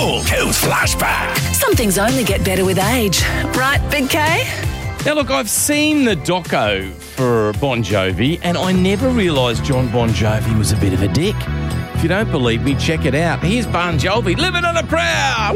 Cool Flashback. Some things only get better with age. Right, Big K? Now, look, I've seen the doco for Bon Jovi, and I never realised John Bon Jovi was a bit of a dick. If you don't believe me, check it out. Here's Bon Jovi, living on a prayer.